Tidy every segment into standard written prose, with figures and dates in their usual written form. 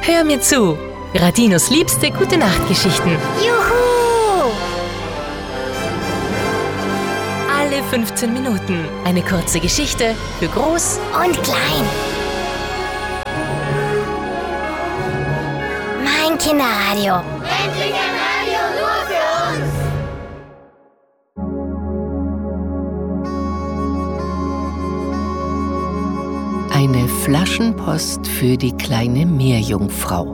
Hör mir zu. Radinos liebste Gute-Nacht-Geschichten. Juhu! Alle 15 Minuten. Eine kurze Geschichte für Groß Und klein. Mein Kinderradio. Endlich ein Radio nur für uns! Eine Flaschenpost für die kleine Meerjungfrau.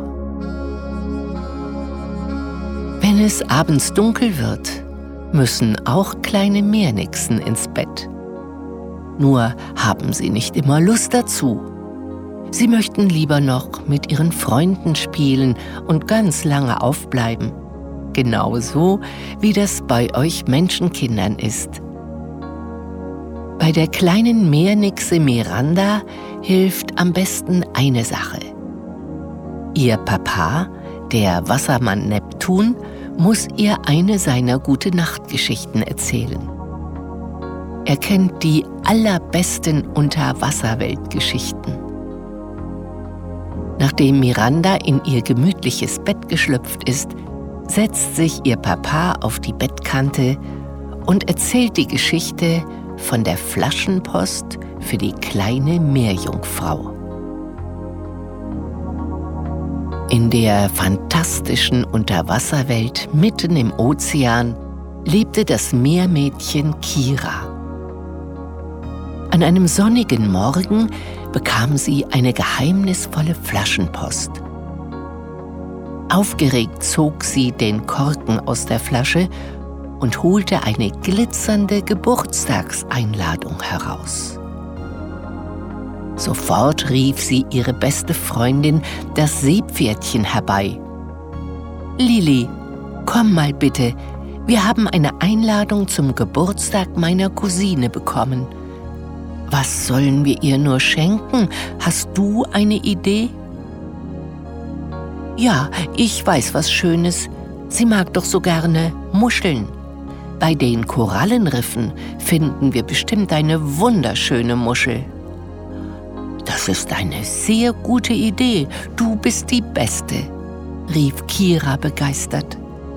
Wenn es abends dunkel wird, müssen auch kleine Meernixen ins Bett. Nur haben sie nicht immer Lust dazu. Sie möchten lieber noch mit ihren Freunden spielen und ganz lange aufbleiben. Genauso wie das bei euch Menschenkindern ist. Bei der kleinen Meernixe Miranda hilft am besten eine Sache. Ihr Papa, der Wassermann Neptun, muss ihr eine seiner Gute-Nacht-Geschichten erzählen. Er kennt die allerbesten Unterwasserweltgeschichten. Nachdem Miranda in ihr gemütliches Bett geschlüpft ist, setzt sich ihr Papa auf die Bettkante und erzählt die Geschichte von der Flaschenpost für die kleine Meerjungfrau. In der fantastischen Unterwasserwelt mitten im Ozean lebte das Meermädchen Kira. An einem sonnigen Morgen bekam sie eine geheimnisvolle Flaschenpost. Aufgeregt zog sie den Korken aus der Flasche und holte eine glitzernde Geburtstagseinladung heraus. Sofort rief sie ihre beste Freundin, das Seepferdchen, herbei. »Lili, komm mal bitte, wir haben eine Einladung zum Geburtstag meiner Cousine bekommen. Was sollen wir ihr nur schenken? Hast du eine Idee?« »Ja, ich weiß was Schönes. Sie mag doch so gerne Muscheln. Bei den Korallenriffen finden wir bestimmt eine wunderschöne Muschel.« »Das ist eine sehr gute Idee. Du bist die Beste«, rief Kira begeistert.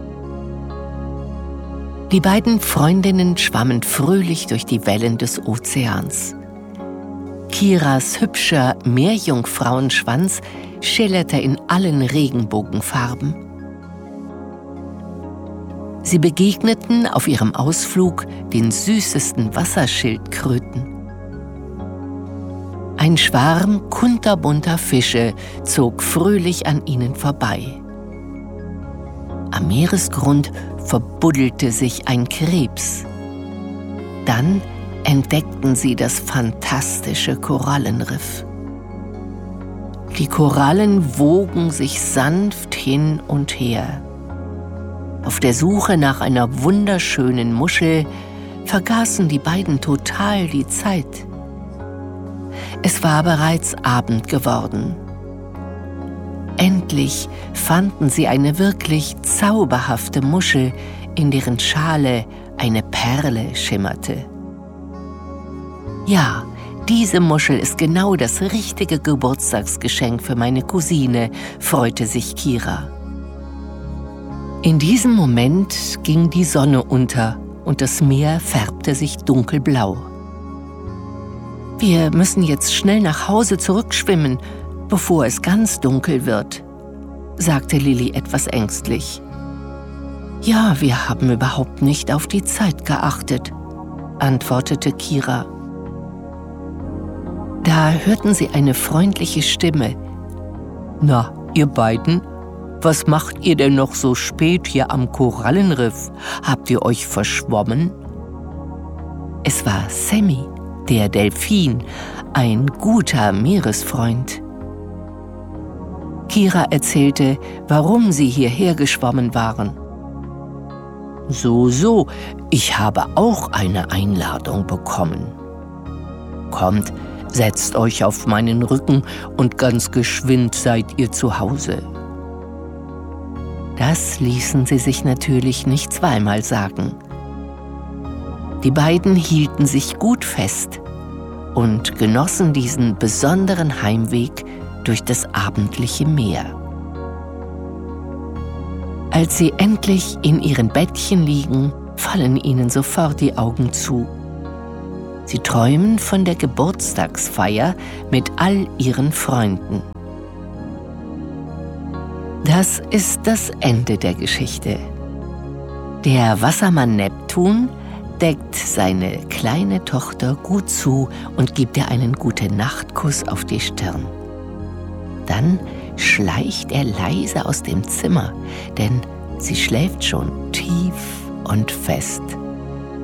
Die beiden Freundinnen schwammen fröhlich durch die Wellen des Ozeans. Kiras hübscher Meerjungfrauenschwanz schillerte in allen Regenbogenfarben. Sie begegneten auf ihrem Ausflug den süßesten Wasserschildkröten. Ein Schwarm kunterbunter Fische zog fröhlich an ihnen vorbei. Am Meeresgrund verbuddelte sich ein Krebs. Dann entdeckten sie das fantastische Korallenriff. Die Korallen wogen sich sanft hin und her. Auf der Suche nach einer wunderschönen Muschel vergaßen die beiden total die Zeit. Es war bereits Abend geworden. Endlich fanden sie eine wirklich zauberhafte Muschel, in deren Schale eine Perle schimmerte. »Ja, diese Muschel ist genau das richtige Geburtstagsgeschenk für meine Cousine«, freute sich Kira. In diesem Moment ging die Sonne unter und das Meer färbte sich dunkelblau. »Wir müssen jetzt schnell nach Hause zurückschwimmen, bevor es ganz dunkel wird«, sagte Lili etwas ängstlich. »Ja, wir haben überhaupt nicht auf die Zeit geachtet«, antwortete Kira. Da hörten sie eine freundliche Stimme. »Na, ihr beiden, was macht ihr denn noch so spät hier am Korallenriff? Habt ihr euch verschwommen?« Es war Sammy, der Delfin, ein guter Meeresfreund. Kira erzählte, warum sie hierher geschwommen waren. »So, ich habe auch eine Einladung bekommen. Kommt, setzt euch auf meinen Rücken und ganz geschwind seid ihr zu Hause.« Das ließen sie sich natürlich nicht zweimal sagen. Die beiden hielten sich gut fest und genossen diesen besonderen Heimweg durch das abendliche Meer. Als sie endlich in ihren Bettchen liegen, fallen ihnen sofort die Augen zu. Sie träumen von der Geburtstagsfeier mit all ihren Freunden. Das ist das Ende der Geschichte. Der Wassermann Neptun deckt seine kleine Tochter gut zu und gibt ihr einen Gute-Nacht-Kuss auf die Stirn. Dann schleicht er leise aus dem Zimmer, denn sie schläft schon tief und fest.